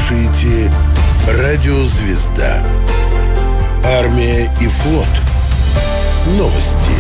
слушаете «Радио Звезда». Армия и флот. Новости.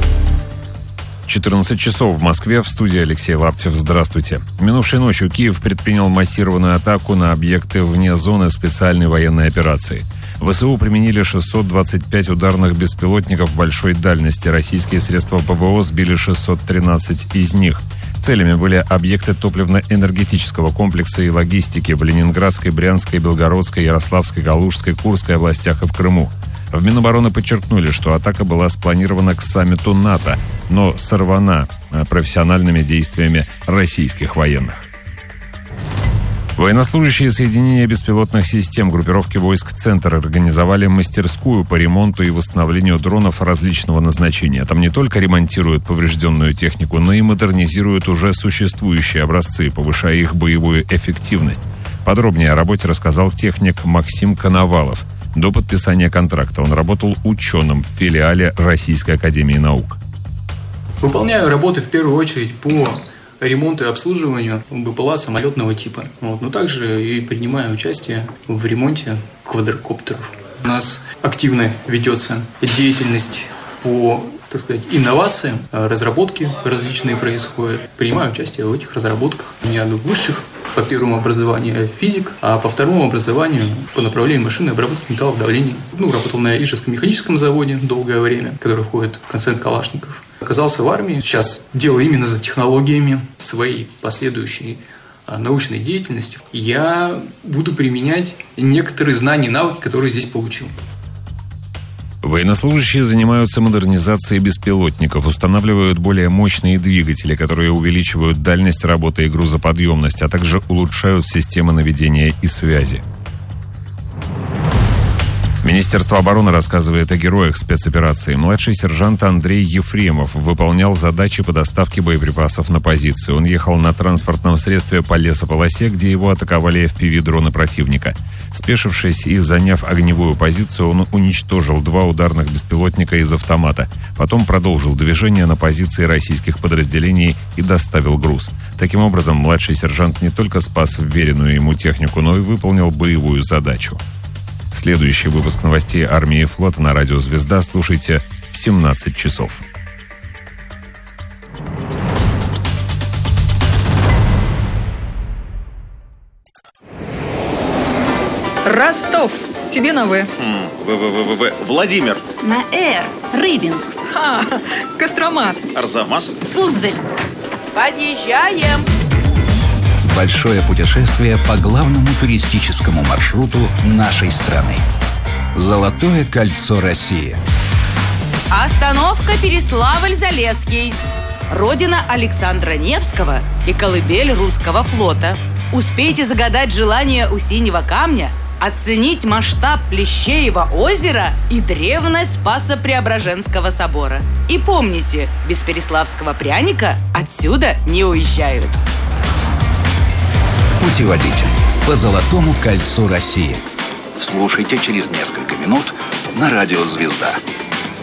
14 часов в Москве. В студии Алексей Лаптев. Здравствуйте. Минувшей ночью Киев предпринял массированную атаку на объекты вне зоны специальной военной операции. ВСУ применили 625 ударных беспилотников большой дальности. Российские средства ПВО сбили 613 из них. Целями были объекты топливно-энергетического комплекса и логистики в Ленинградской, Брянской, Белгородской, Ярославской, Калужской, Курской областях и в Крыму. В Минобороны подчеркнули, что атака была спланирована к саммиту НАТО, но сорвана профессиональными действиями российских военных. Военнослужащие соединения беспилотных систем группировки войск «Центр» организовали мастерскую по ремонту и восстановлению дронов различного назначения. Там не только ремонтируют поврежденную технику, но и модернизируют уже существующие образцы, повышая их боевую эффективность. Подробнее о работе рассказал техник Максим Коновалов. До подписания контракта он работал ученым в филиале Российской академии наук. Выполняю работы в первую очередь по ремонту и обслуживанию БПЛА самолетного типа. Но также и принимаю участие в ремонте квадрокоптеров. У нас активно ведется деятельность по, инновациям, разработки различные происходят. Принимаю участие в этих разработках. У меня высших. По первому образованию физик, а по второму образованию по направлению машинной обработки металлов давления. Работал на Ижевском механическом заводе долгое время, который входит в концерн Калашников. Оказался в армии. Сейчас делаю именно за технологиями своей последующей научной деятельности. Я буду применять некоторые знания и навыки, которые здесь получил. Военнослужащие занимаются модернизацией беспилотников, устанавливают более мощные двигатели, которые увеличивают дальность работы и грузоподъемность, а также улучшают системы наведения и связи. Министерство обороны рассказывает о героях спецоперации. Младший сержант Андрей Ефремов выполнял задачи по доставке боеприпасов на позиции. Он ехал на транспортном средстве по лесополосе, где его атаковали FPV-дроны противника. Спешившись и заняв огневую позицию, он уничтожил 2 ударных беспилотника из автомата. Потом продолжил движение на позиции российских подразделений и доставил груз. Таким образом, младший сержант не только спас вверенную ему технику, но и выполнил боевую задачу. Следующий выпуск новостей армии и флота на радио «Звезда» слушайте в 17 часов. Ростов. Тебе на «В». Владимир. На «Р». Рыбинск. Кострома. Арзамас. Суздаль. Подъезжаем. Большое путешествие по главному туристическому маршруту нашей страны. Золотое кольцо России. Остановка Переславль-Залесский. Родина Александра Невского и колыбель русского флота. Успейте загадать желание у синего камня, оценить масштаб Плещеева озера и древность Спасо-Преображенского собора. И помните, без переславского пряника отсюда не уезжают. Путеводитель по Золотому кольцу России. Слушайте через несколько минут на радио «Звезда».